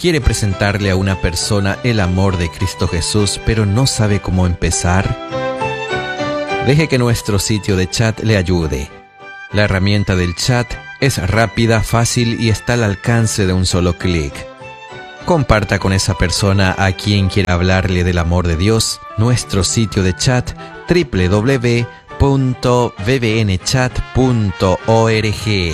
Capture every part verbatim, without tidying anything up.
¿Quiere presentarle a una persona el amor de Cristo Jesús, pero no sabe cómo empezar? Deje que nuestro sitio de chat le ayude. La herramienta del chat es rápida, fácil y está al alcance de un solo clic. Comparta con esa persona a quien quiera hablarle del amor de Dios nuestro sitio de chat doble u doble u doble u punto v v n chat punto org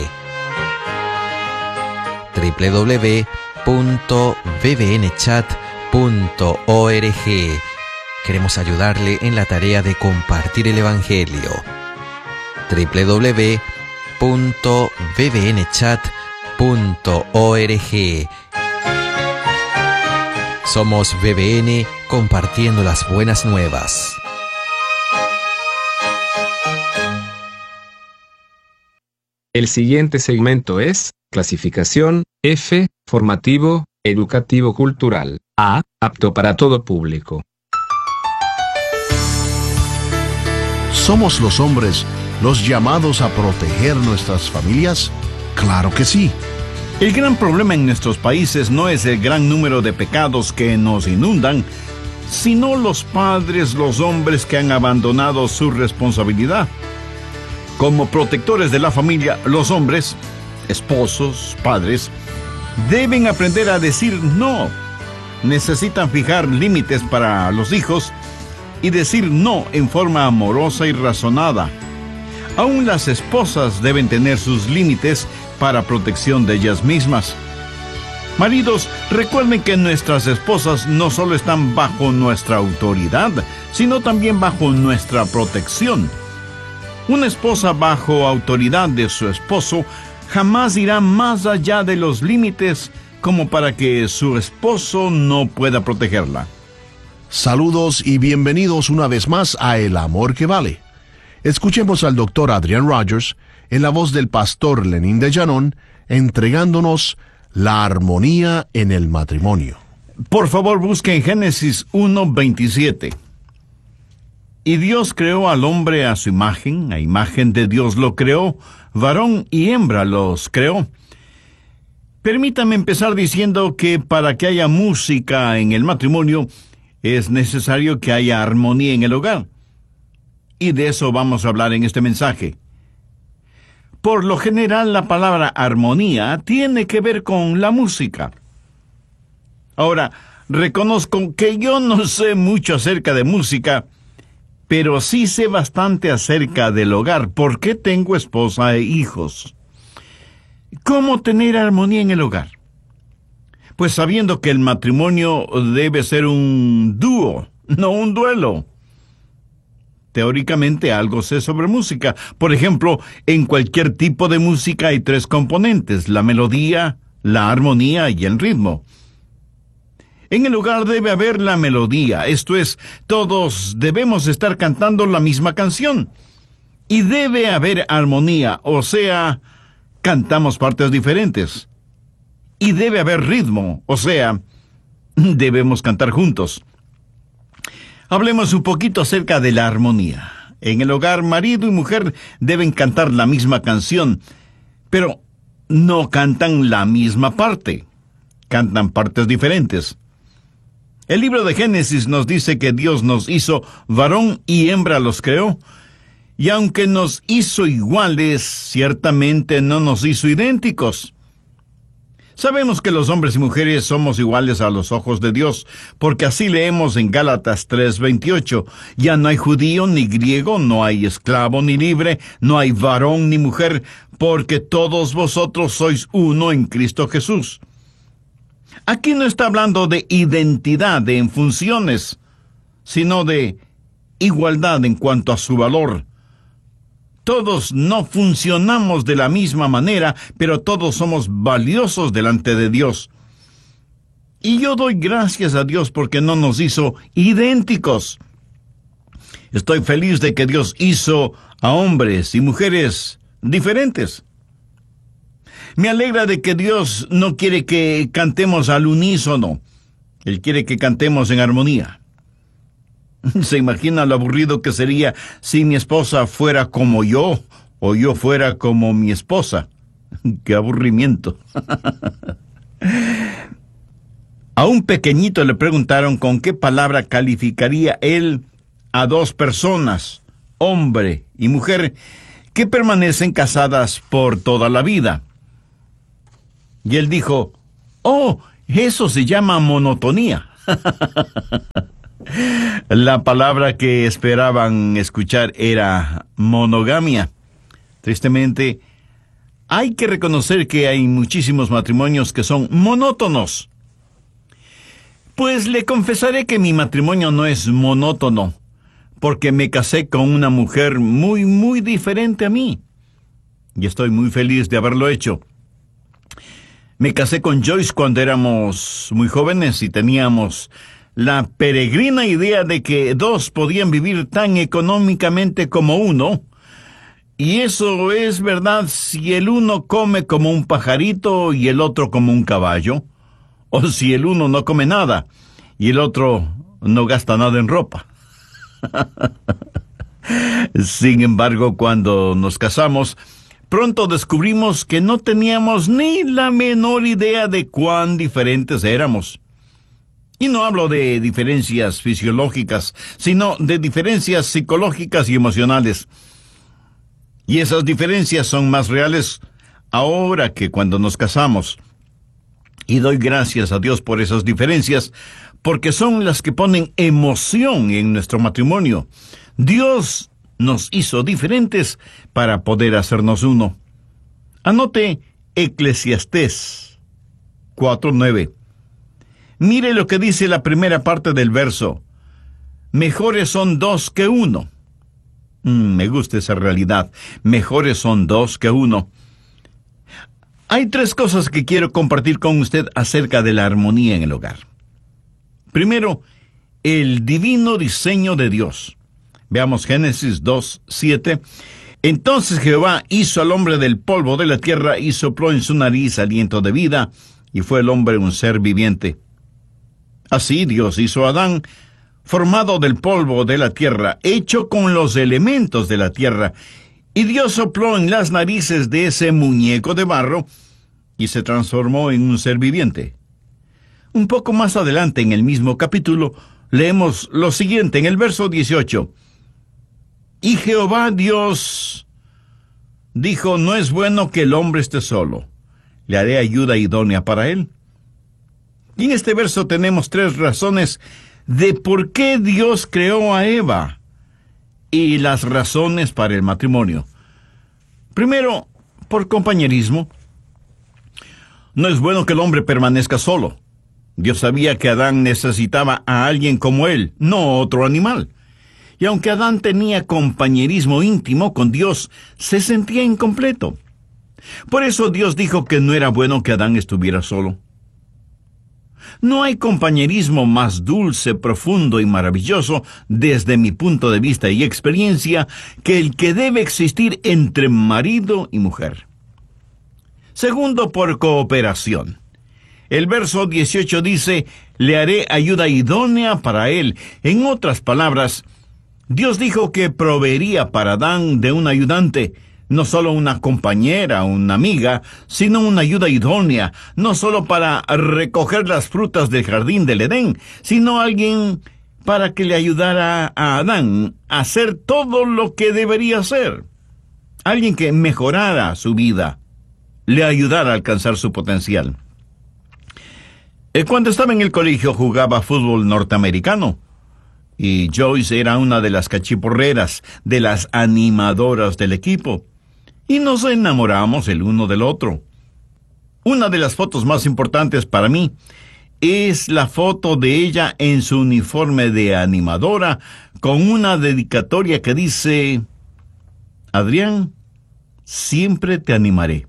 doble u doble u doble u punto v v n chat punto org. Queremos ayudarle en la tarea de compartir el Evangelio. doble u doble u doble u punto v v n chat punto org. Somos V V N, compartiendo las buenas nuevas. El siguiente segmento es clasificación F, formativo, educativo cultural. A, apto para todo público. ¿Somos los hombres los llamados a proteger nuestras familias? Claro que sí. El gran problema en nuestros países no es el gran número de pecados que nos inundan, sino los padres, los hombres que han abandonado su responsabilidad. Como protectores de la familia, los hombres, esposos, padres, deben aprender a decir no. Necesitan fijar límites para los hijos y decir no en forma amorosa y razonada. Aún las esposas deben tener sus límites para protección de ellas mismas. Maridos, recuerden que nuestras esposas no solo están bajo nuestra autoridad, sino también bajo nuestra protección. Una esposa bajo autoridad de su esposo jamás irá más allá de los límites como para que su esposo no pueda protegerla. Saludos y bienvenidos una vez más a El Amor que Vale. Escuchemos al doctor Adrian Rogers en la voz del pastor Lenín de Llanón, entregándonos la armonía en el matrimonio. Por favor, busquen Génesis uno veintisiete. Y Dios creó al hombre a su imagen, a imagen de Dios lo creó, varón y hembra los creó. Permítame empezar diciendo que para que haya música en el matrimonio, es necesario que haya armonía en el hogar. Y de eso vamos a hablar en este mensaje. Por lo general, la palabra armonía tiene que ver con la música. Ahora, reconozco que yo no sé mucho acerca de música, pero sí sé bastante acerca del hogar, porque tengo esposa e hijos. ¿Cómo tener armonía en el hogar? Pues sabiendo que el matrimonio debe ser un dúo, no un duelo. Teóricamente algo sé sobre música. Por ejemplo, en cualquier tipo de música hay tres componentes: la melodía, la armonía y el ritmo. En el hogar debe haber la melodía, esto es, todos debemos estar cantando la misma canción. Y debe haber armonía, o sea, cantamos partes diferentes. Y debe haber ritmo, o sea, debemos cantar juntos. Hablemos un poquito acerca de la armonía. En el hogar, marido y mujer deben cantar la misma canción, pero no cantan la misma parte. Cantan partes diferentes. El libro de Génesis nos dice que Dios nos hizo varón y hembra los creó, y aunque nos hizo iguales, ciertamente no nos hizo idénticos. Sabemos que los hombres y mujeres somos iguales a los ojos de Dios, porque así leemos en Gálatas tres veintiocho. Ya no hay judío ni griego, no hay esclavo ni libre, no hay varón ni mujer, porque todos vosotros sois uno en Cristo Jesús. Aquí no está hablando de identidad en funciones, sino de igualdad en cuanto a su valor. Todos no funcionamos de la misma manera, pero todos somos valiosos delante de Dios. Y yo doy gracias a Dios porque no nos hizo idénticos. Estoy feliz de que Dios hizo a hombres y mujeres diferentes. Me alegra de que Dios no quiere que cantemos al unísono. Él quiere que cantemos en armonía. ¿Se imagina lo aburrido que sería si mi esposa fuera como yo o yo fuera como mi esposa? ¡Qué aburrimiento! A un pequeñito le preguntaron con qué palabra calificaría él a dos personas, hombre y mujer, que permanecen casadas por toda la vida. Y él dijo, oh, eso se llama monotonía. La palabra que esperaban escuchar era monogamia. Tristemente, hay que reconocer que hay muchísimos matrimonios que son monótonos. Pues le confesaré que mi matrimonio no es monótono, porque me casé con una mujer muy, muy diferente a mí. Y estoy muy feliz de haberlo hecho. Me casé con Joyce cuando éramos muy jóvenes y teníamos la peregrina idea de que dos podían vivir tan económicamente como uno. Y eso es verdad si el uno come como un pajarito y el otro como un caballo, o si el uno no come nada y el otro no gasta nada en ropa. Sin embargo, cuando nos casamos, pronto descubrimos que no teníamos ni la menor idea de cuán diferentes éramos. Y no hablo de diferencias fisiológicas, sino de diferencias psicológicas y emocionales. Y esas diferencias son más reales ahora que cuando nos casamos. Y doy gracias a Dios por esas diferencias, porque son las que ponen emoción en nuestro matrimonio. Dios nos hizo diferentes para poder hacernos uno. Anote Eclesiastés cuatro nueve. Mire lo que dice la primera parte del verso. Mejores son dos que uno. Mm, me gusta esa realidad. Mejores son dos que uno. Hay tres cosas que quiero compartir con usted acerca de la armonía en el hogar. Primero, el divino diseño de Dios. Veamos Génesis dos siete. Entonces Jehová hizo al hombre del polvo de la tierra y sopló en su nariz aliento de vida, y fue el hombre un ser viviente. Así Dios hizo a Adán, formado del polvo de la tierra, hecho con los elementos de la tierra, y Dios sopló en las narices de ese muñeco de barro, y se transformó en un ser viviente. Un poco más adelante en el mismo capítulo, leemos lo siguiente en el verso dieciocho. Y Jehová Dios dijo, no es bueno que el hombre esté solo, le haré ayuda idónea para él. Y en este verso tenemos tres razones de por qué Dios creó a Eva y las razones para el matrimonio. Primero, por compañerismo. No es bueno que el hombre permanezca solo. Dios sabía que Adán necesitaba a alguien como él, no otro animal. Y aunque Adán tenía compañerismo íntimo con Dios, se sentía incompleto. Por eso Dios dijo que no era bueno que Adán estuviera solo. No hay compañerismo más dulce, profundo y maravilloso, desde mi punto de vista y experiencia, que el que debe existir entre marido y mujer. Segundo, por cooperación. El verso dieciocho dice, le haré ayuda idónea para él. En otras palabras, Dios dijo que proveería para Adán de un ayudante, no solo una compañera, una amiga, sino una ayuda idónea, no solo para recoger las frutas del jardín del Edén, sino alguien para que le ayudara a Adán a hacer todo lo que debería hacer. Alguien que mejorara su vida, le ayudara a alcanzar su potencial. Cuando estaba en el colegio jugaba fútbol norteamericano, y Joyce era una de las cachiporreras, de las animadoras del equipo. Y nos enamoramos el uno del otro. Una de las fotos más importantes para mí es la foto de ella en su uniforme de animadora, con una dedicatoria que dice, Adrián, siempre te animaré.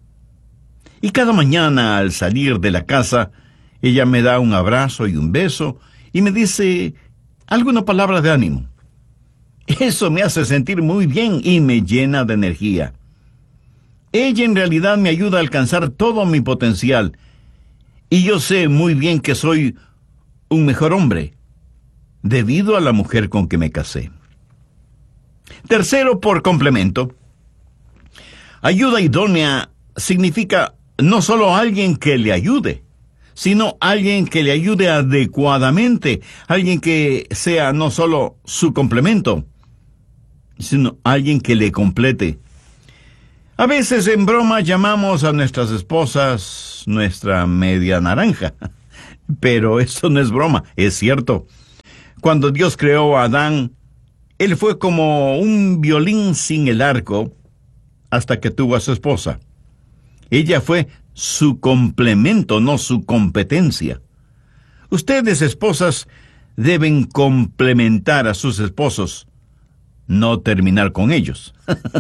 Y cada mañana al salir de la casa, ella me da un abrazo y un beso, y me dice alguna palabra de ánimo. Eso me hace sentir muy bien y me llena de energía. Ella en realidad me ayuda a alcanzar todo mi potencial, y yo sé muy bien que soy un mejor hombre, debido a la mujer con que me casé. Tercero, por complemento. Ayuda idónea significa no solo alguien que le ayude, sino alguien que le ayude adecuadamente, alguien que sea no solo su complemento, sino alguien que le complete. A veces en broma llamamos a nuestras esposas nuestra media naranja, pero eso no es broma, es cierto. Cuando Dios creó a Adán, él fue como un violín sin el arco hasta que tuvo a su esposa. Ella fue su complemento, no su competencia. Ustedes, esposas, deben complementar a sus esposos, no terminar con ellos.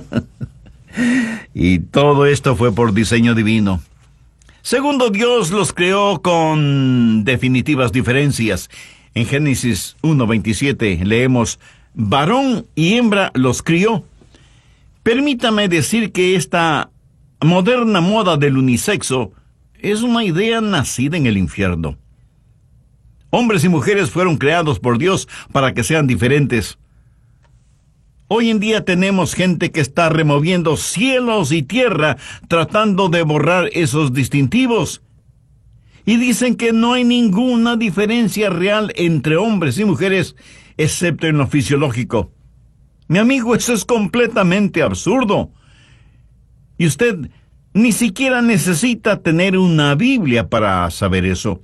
Y todo esto fue por diseño divino. Segundo, Dios los creó con definitivas diferencias. En Génesis uno veintisiete leemos: varón y hembra los crió. Permítame decir que esta moderna moda del unisexo es una idea nacida en el infierno. Hombres y mujeres fueron creados por Dios para que sean diferentes. Hoy en día tenemos gente que está removiendo cielos y tierra tratando de borrar esos distintivos. Y dicen que no hay ninguna diferencia real entre hombres y mujeres, excepto en lo fisiológico. Mi amigo, eso es completamente absurdo. Y usted ni siquiera necesita tener una Biblia para saber eso.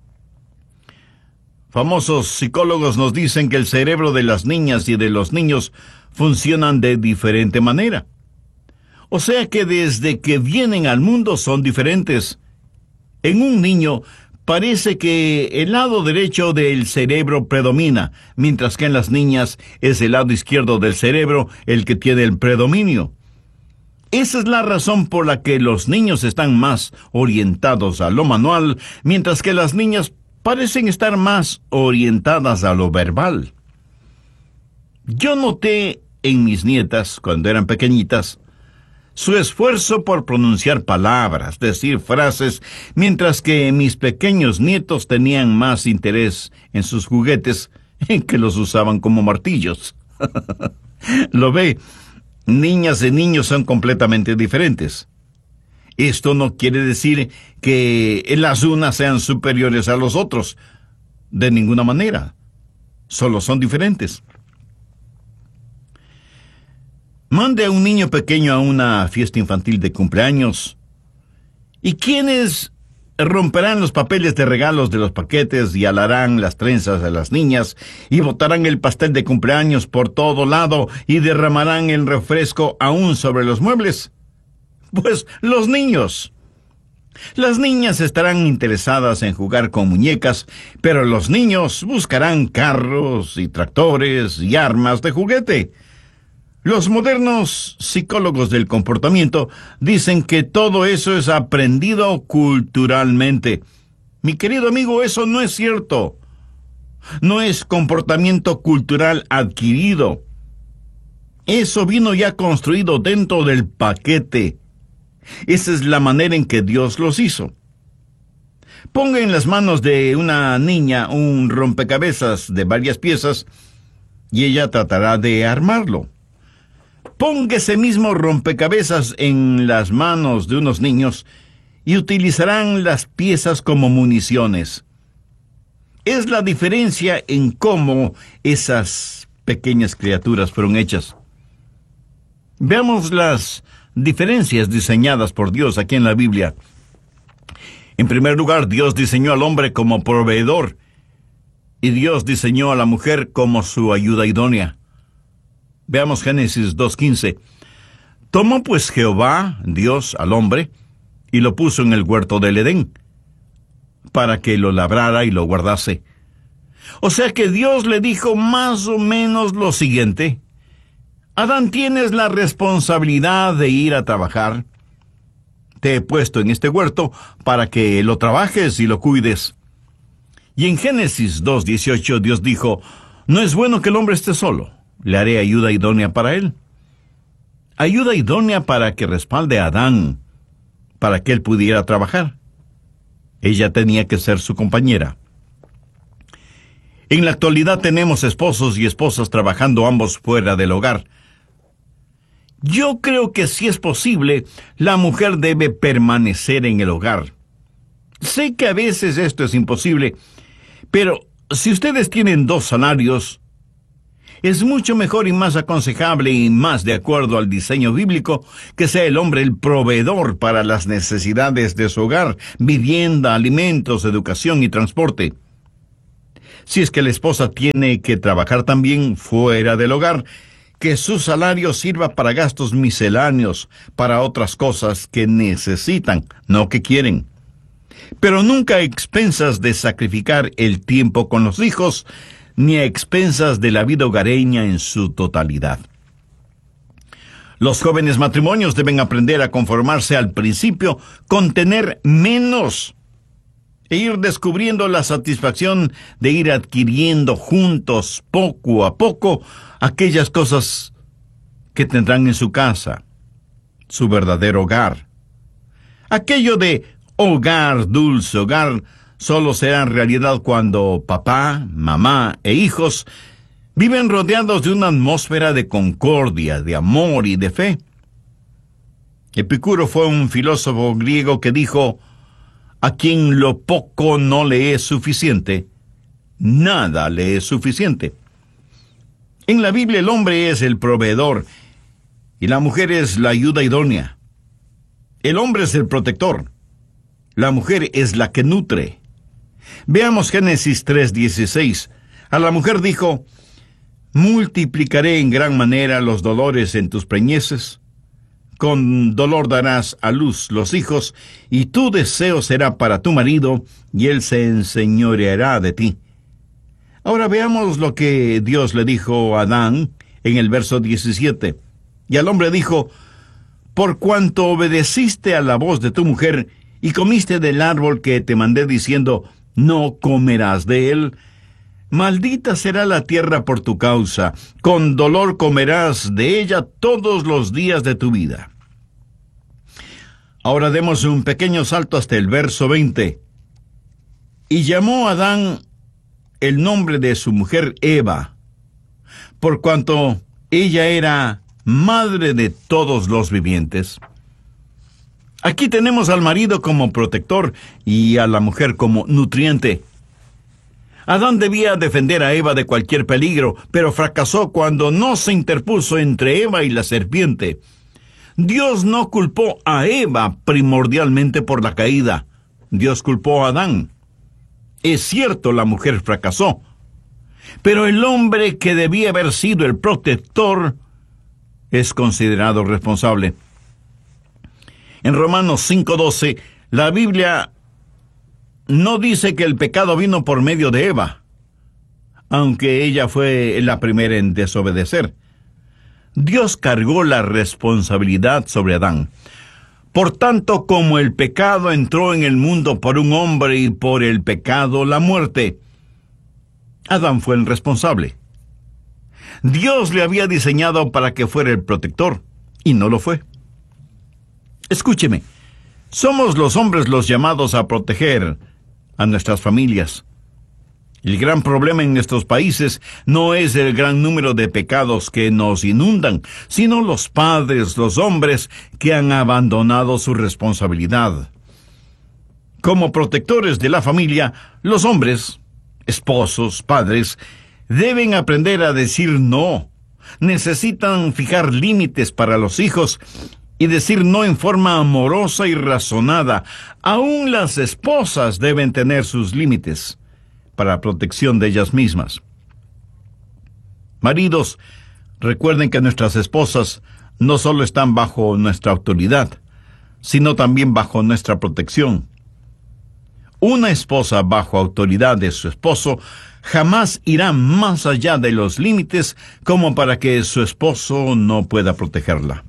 Famosos psicólogos nos dicen que el cerebro de las niñas y de los niños funcionan de diferente manera. O sea que desde que vienen al mundo son diferentes. En un niño parece que el lado derecho del cerebro predomina, mientras que en las niñas es el lado izquierdo del cerebro el que tiene el predominio. Esa es la razón por la que los niños están más orientados a lo manual, mientras que las niñas parecen estar más orientadas a lo verbal. Yo noté en mis nietas, cuando eran pequeñitas, su esfuerzo por pronunciar palabras, decir frases, mientras que mis pequeños nietos tenían más interés en sus juguetes, en que los usaban como martillos. Lo ve, niñas y niños son completamente diferentes. Esto no quiere decir que las unas sean superiores a los otros. De ninguna manera. Solo son diferentes. Mande a un niño pequeño a una fiesta infantil de cumpleaños. ¿Y quiénes romperán los papeles de regalos de los paquetes y alarán las trenzas a las niñas y botarán el pastel de cumpleaños por todo lado y derramarán el refresco aún sobre los muebles? Pues los niños. Las niñas estarán interesadas en jugar con muñecas, pero los niños buscarán carros y tractores y armas de juguete. Los modernos psicólogos del comportamiento dicen que todo eso es aprendido culturalmente. Mi querido amigo, eso no es cierto. No es comportamiento cultural adquirido. Eso vino ya construido dentro del paquete. Esa es la manera en que Dios los hizo. Ponga en las manos de una niña un rompecabezas de varias piezas y ella tratará de armarlo. Ponga ese mismo rompecabezas en las manos de unos niños y utilizarán las piezas como municiones. Es la diferencia en cómo esas pequeñas criaturas fueron hechas. Veamos las diferencias diseñadas por Dios aquí en la Biblia. En primer lugar, Dios diseñó al hombre como proveedor y Dios diseñó a la mujer como su ayuda idónea. Veamos Génesis dos quince. Tomó pues Jehová, Dios, al hombre, y lo puso en el huerto del Edén, para que lo labrara y lo guardase. O sea que Dios le dijo más o menos lo siguiente: Adán, tienes la responsabilidad de ir a trabajar. Te he puesto en este huerto para que lo trabajes y lo cuides. Y en Génesis dos dieciocho Dios dijo: no es bueno que el hombre esté solo. Le haré ayuda idónea para él. Ayuda idónea para que respalde a Adán, para que él pudiera trabajar. Ella tenía que ser su compañera. En la actualidad tenemos esposos y esposas trabajando ambos fuera del hogar. Yo creo que si es posible, la mujer debe permanecer en el hogar. Sé que a veces esto es imposible, pero si ustedes tienen dos salarios, es mucho mejor y más aconsejable y más de acuerdo al diseño bíblico que sea el hombre el proveedor para las necesidades de su hogar, vivienda, alimentos, educación y transporte. Si es que la esposa tiene que trabajar también fuera del hogar, que su salario sirva para gastos misceláneos, para otras cosas que necesitan, no que quieren. Pero nunca a expensas de sacrificar el tiempo con los hijos, ni a expensas de la vida hogareña en su totalidad. Los jóvenes matrimonios deben aprender a conformarse al principio con tener menos e ir descubriendo la satisfacción de ir adquiriendo juntos, poco a poco, aquellas cosas que tendrán en su casa, su verdadero hogar. Aquello de hogar, dulce hogar, solo será realidad cuando papá, mamá e hijos viven rodeados de una atmósfera de concordia, de amor y de fe. Epicuro fue un filósofo griego que dijo: a quien lo poco no le es suficiente, nada le es suficiente. En la Biblia el hombre es el proveedor y la mujer es la ayuda idónea. El hombre es el protector, la mujer es la que nutre. Veamos Génesis tres dieciséis. A la mujer dijo: multiplicaré en gran manera los dolores en tus preñeces. Con dolor darás a luz los hijos, y tu deseo será para tu marido, y él se enseñoreará de ti. Ahora veamos lo que Dios le dijo a Adán en el verso diecisiete. Y al hombre dijo: por cuanto obedeciste a la voz de tu mujer, y comiste del árbol que te mandé diciendo, no comerás de él, maldita será la tierra por tu causa, con dolor comerás de ella todos los días de tu vida. Ahora demos un pequeño salto hasta el verso veinte. Y llamó Adán el nombre de su mujer Eva, por cuanto ella era madre de todos los vivientes. Aquí tenemos al marido como protector y a la mujer como nutriente. Adán debía defender a Eva de cualquier peligro, pero fracasó cuando no se interpuso entre Eva y la serpiente. Dios no culpó a Eva primordialmente por la caída. Dios culpó a Adán. Es cierto, la mujer fracasó, pero el hombre que debía haber sido el protector es considerado responsable. En Romanos cinco doce, la Biblia no dice que el pecado vino por medio de Eva, aunque ella fue la primera en desobedecer. Dios cargó la responsabilidad sobre Adán. Por tanto, como el pecado entró en el mundo por un hombre y por el pecado la muerte, Adán fue el responsable. Dios le había diseñado para que fuera el protector, y no lo fue. Escúcheme, somos los hombres los llamados a proteger a nuestras familias. El gran problema en nuestros países no es el gran número de pecados que nos inundan, sino los padres, los hombres que han abandonado su responsabilidad. Como protectores de la familia, los hombres, esposos, padres, deben aprender a decir no. Necesitan fijar límites para los hijos y decir no en forma amorosa y razonada. Aún las esposas deben tener sus límites para protección de ellas mismas. Maridos, recuerden que nuestras esposas no solo están bajo nuestra autoridad, sino también bajo nuestra protección. Una esposa bajo autoridad de su esposo jamás irá más allá de los límites como para que su esposo no pueda protegerla.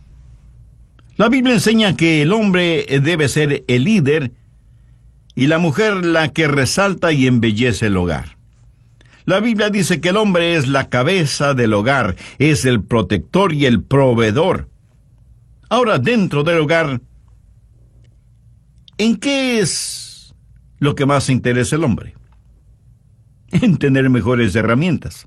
La Biblia enseña que el hombre debe ser el líder y la mujer la que resalta y embellece el hogar. La Biblia dice que el hombre es la cabeza del hogar, es el protector y el proveedor. Ahora, dentro del hogar, ¿en qué es lo que más interesa al hombre? En tener mejores herramientas.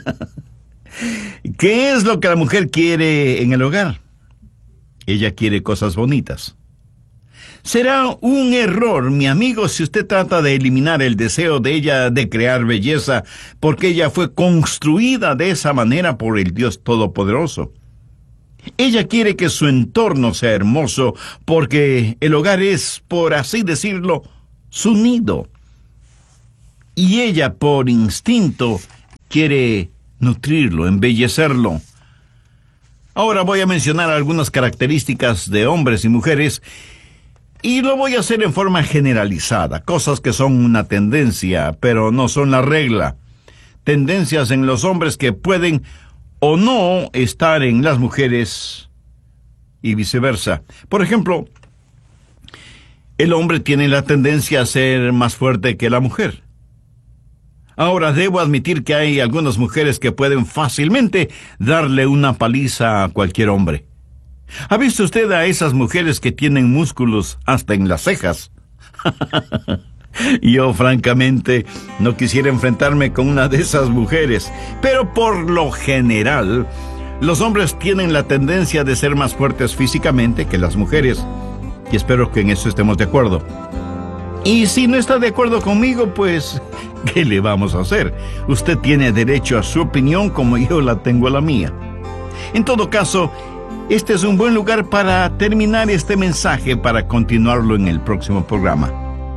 ¿Qué es lo que la mujer quiere en el hogar? Ella quiere cosas bonitas. Será un error, mi amigo, si usted trata de eliminar el deseo de ella de crear belleza, porque ella fue construida de esa manera por el Dios Todopoderoso. Ella quiere que su entorno sea hermoso, porque el hogar es, por así decirlo, su nido. Y ella, por instinto, quiere nutrirlo, embellecerlo. Ahora voy a mencionar algunas características de hombres y mujeres, y lo voy a hacer en forma generalizada, cosas que son una tendencia, pero no son la regla. Tendencias en los hombres que pueden o no estar en las mujeres y viceversa. Por ejemplo, el hombre tiene la tendencia a ser más fuerte que la mujer. Ahora, debo admitir que hay algunas mujeres que pueden fácilmente darle una paliza a cualquier hombre. ¿Ha visto usted a esas mujeres que tienen músculos hasta en las cejas? Yo, francamente, no quisiera enfrentarme con una de esas mujeres, pero por lo general, los hombres tienen la tendencia de ser más fuertes físicamente que las mujeres, y espero que en eso estemos de acuerdo. Y si no está de acuerdo conmigo, pues, ¿qué le vamos a hacer? Usted tiene derecho a su opinión como yo la tengo a la mía. En todo caso, este es un buen lugar para terminar este mensaje para continuarlo en el próximo programa.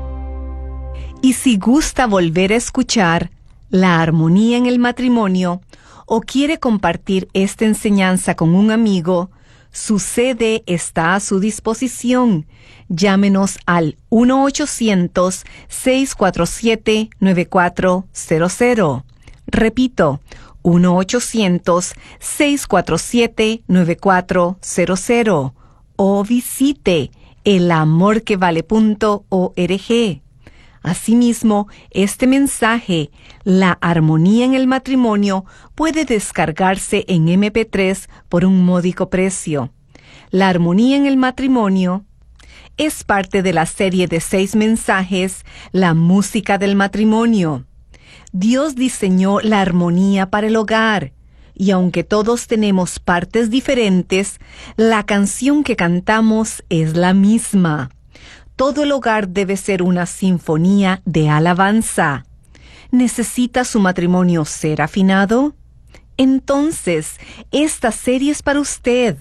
Y si gusta volver a escuchar La armonía en el matrimonio o quiere compartir esta enseñanza con un amigo, su C D está a su disposición. Llámenos al uno ochocientos, seis cuatro siete, nueve cuatro cero cero. Repito, uno ochocientos, seis cuatro siete, nueve cuatro cero cero. O visite el amor que vale punto org. Asimismo, este mensaje, La armonía en el matrimonio, puede descargarse en eme pe tres por un módico precio. La armonía en el matrimonio es parte de la serie de seis mensajes, La música del matrimonio. Dios diseñó la armonía para el hogar, y aunque todos tenemos partes diferentes, la canción que cantamos es la misma. Todo el hogar debe ser una sinfonía de alabanza. ¿Necesita su matrimonio ser afinado? Entonces, esta serie es para usted.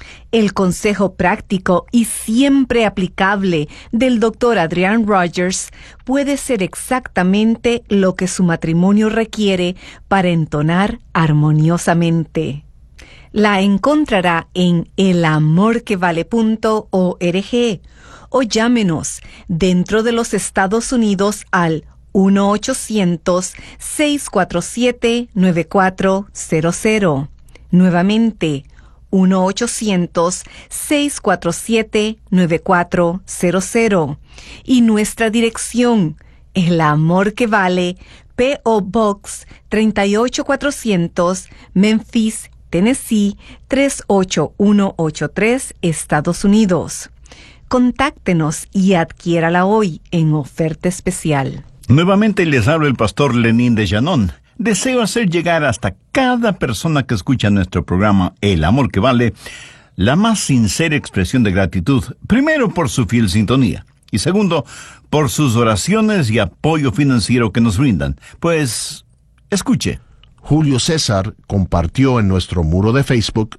El consejo práctico y siempre aplicable del doctor Adrian Rogers puede ser exactamente lo que su matrimonio requiere para entonar armoniosamente. La encontrará en el amor que vale punto org o llámenos dentro de los Estados Unidos al uno ochocientos, seis cuatro siete, nueve cuatro cero cero. Nuevamente, uno ochocientos, seis cuatro siete, nueve cuatro cero cero. Y nuestra dirección, El Amor que Vale, P O Box tres ocho cuatrocientos, Memphis, Tennessee tres ocho uno ocho tres, Estados Unidos. Contáctenos y adquiérala hoy en oferta especial. Nuevamente les habla el pastor Lenín de Llanón. Deseo hacer llegar hasta cada persona que escucha nuestro programa El Amor que Vale la más sincera expresión de gratitud, primero por su fiel sintonía y segundo por sus oraciones y apoyo financiero que nos brindan. Pues, escuche. Julio César compartió en nuestro muro de Facebook: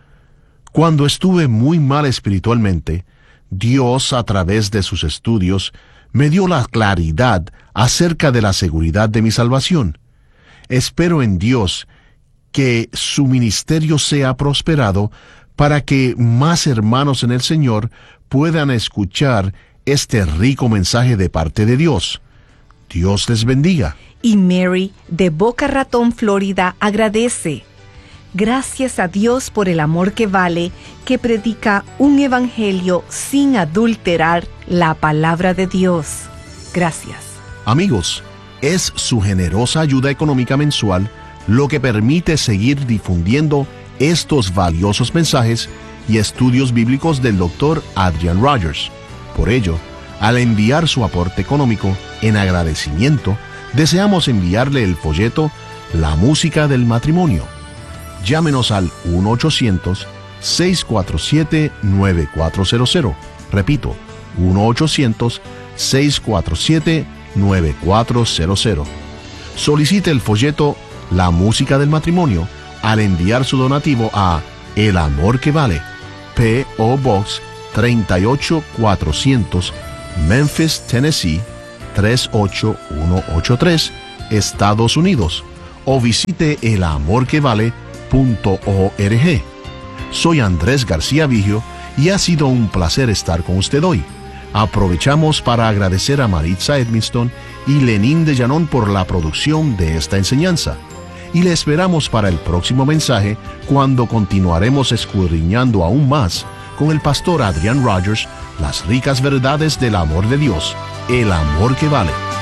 cuando estuve muy mal espiritualmente, Dios, a través de sus estudios, me dio la claridad acerca de la seguridad de mi salvación. Espero en Dios que su ministerio sea prosperado para que más hermanos en el Señor puedan escuchar este rico mensaje de parte de Dios. Dios les bendiga. Y Mary, de Boca Ratón, Florida, agradece. Gracias a Dios por el amor que vale, que predica un evangelio sin adulterar la palabra de Dios. Gracias. Amigos, es su generosa ayuda económica mensual lo que permite seguir difundiendo estos valiosos mensajes y estudios bíblicos del doctor Adrian Rogers. Por ello, al enviar su aporte económico en agradecimiento, deseamos enviarle el folleto La música del matrimonio. Llámenos al uno ochocientos, seis cuatro siete, nueve cuatro cero cero. Repito, uno ochocientos, seiscientos cuarenta y siete, nueve cuatro cero cero. Solicite el folleto La Música del Matrimonio al enviar su donativo a El Amor que Vale, P O Box treinta y ocho cuatrocientos, Memphis, Tennessee tres ocho uno ocho tres, Estados Unidos, o visite el amor que vale punto org. Soy Andrés García Vigio y ha sido un placer estar con usted hoy. Aprovechamos para agradecer a Maritza Edmiston y Lenín de Llanón por la producción de esta enseñanza. Y le esperamos para el próximo mensaje, cuando continuaremos escudriñando aún más con el pastor Adrian Rogers las ricas verdades del amor de Dios, el amor que vale.